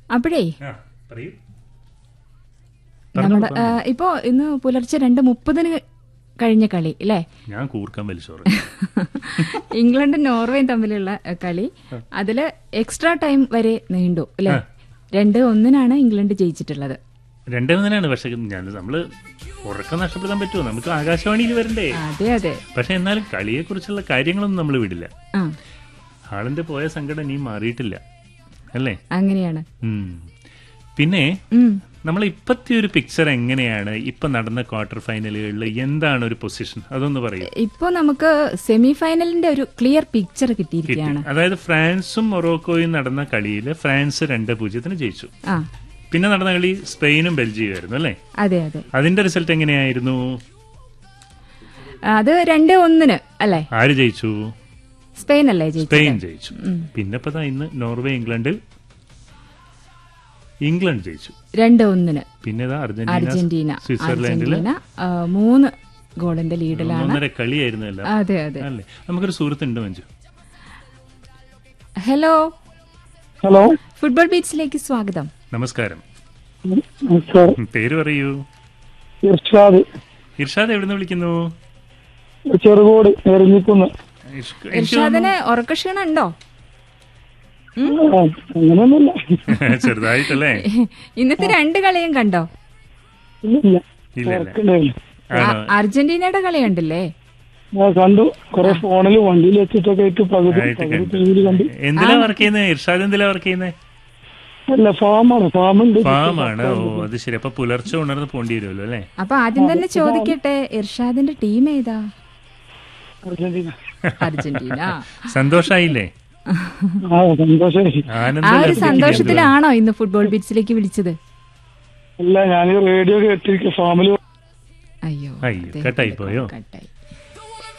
അപ്പോഴേ പറയൂ. നമ്മുടെ ഇപ്പോ ഇന്ന് പുലർച്ചെ 2:30 കഴിഞ്ഞ കളി അല്ലേ? ഞാൻ കൂർക്കാൻ വലിച്ചോറ്. ഇംഗ്ലണ്ടും നോർവേയും തമ്മിലുള്ള കളി അതില് എക്സ്ട്രാ ടൈം വരെ നീണ്ടു അല്ലെ? 2-1 ഇംഗ്ലണ്ട് ജയിച്ചിട്ടുള്ളത്. 2-1. പക്ഷെ നമ്മള് ഉറക്കം നഷ്ടപ്പെടുത്താൻ പറ്റുമോ? നമുക്ക് ആകാശവാണിയിൽ വരണ്ടേ? അതെ അതെ. പക്ഷെ എന്നാലും കളിയെ കുറിച്ചുള്ള കാര്യങ്ങളൊന്നും നമ്മൾ വിടില്ല. ഹാളണ്ട് പോയ സങ്കടം ഇനിയും മാറിയിട്ടില്ല അല്ലേ? അങ്ങനെയാണ്. പിന്നെ നമ്മൾ ഇപ്പത്തെ ഒരു പിക്ചർ എങ്ങനെയാണ്? ഇപ്പൊ നടന്ന ക്വാർട്ടർ ഫൈനലുകളിൽ എന്താണ് ഒരു പൊസിഷൻ? അതൊന്ന് പറയൂ. ഇപ്പൊ നമുക്ക് സെമി ഫൈനലിന്റെ ഒരു ക്ലിയർ പിക്ചർ കിട്ടിയിരിക്കുകയാണ്. അതായത് ഫ്രാൻസും മൊറോക്കോയും നടന്ന കളിയിൽ ഫ്രാൻസ് 2-0 ജയിച്ചു. പിന്നെ നടന്ന കളി സ്പെയിനും ബെൽജിയമായിരുന്നു അല്ലേ? അതെ അതെ. അതിന്റെ റിസൾട്ട് എങ്ങനെയായിരുന്നു? അത് 2-1 അല്ലേ? ആര് ജയിച്ചു? സ്പെയിൻ അല്ലേ? സ്പെയിൻ ജയിച്ചു. പിന്നെ ഇന്ന് നോർവേ ഇംഗ്ലണ്ട് ജയിച്ചു 2-1. പിന്നെ അർജന്റീന സ്വിറ്റ്സർലൻഡില് 3 ഗോളിന്റെ ലീഡിലാണ്. 1.5 കളിയായിരുന്നു അല്ലേ? അതെ അതെ. നമുക്കൊരു സുഹൃത്തുണ്ട് മഞ്ജു. ഹലോ ഹലോ, ഫുട്ബോൾ ബീറ്റ്സിലേക്ക് സ്വാഗതം. നമസ്കാരം. പേര് പറയൂ. ഇർഷാദ്. ഇർഷാദ് എവിടുന്ന് വിളിക്കുന്നു? ചെറുകോട് എറിഞ്ഞിക്കുന്നു. ഇർഷാദിന് ഉറക്കക്ഷീണം ഉണ്ടോ? അങ്ങനെയൊന്നുമില്ല, ചെറുതായിട്ടല്ലേ. ഇന്നത്തെ 2 കളിയും കണ്ടോ? അർജന്റീനയുടെ കളി കണ്ടില്ലേ? കണ്ടു. കുറെ ഫോണിൽ വണ്ടിയിൽ വെച്ചിട്ടൊക്കെ പകുതി കണ്ടു. എന്തിലാ വർക്ക് ചെയ്യുന്നത് ഇർഷാദ്? എന്തിലാ വർക്ക് ചെയ്യുന്നത്? അല്ല, ഫാമുണ്ട്. ഫാമാണ്. ഓ, അത് ശരി. അപ്പൊ പുലർച്ചെ ഉണർന്ന് പോണ്ടി വരുമല്ലോ അല്ലേ? അപ്പൊ ആദ്യം തന്നെ ചോദിക്കട്ടെ, ഇർഷാദിന്റെ ടീം ഏതാ? അർജന്റീന. സന്തോഷായില്ലേ? ആ ഒരു സന്തോഷത്തിലാണോ ഇന്ന് ഫുട്ബോൾ ബീറ്റ്സിലേക്ക് വിളിച്ചത്? അല്ല, ഞാൻ റേഡിയോ കേട്ടിരിക്കും ഫാമിലി. അയ്യോ, കട്ടായി പോയോ? കട്ടായി.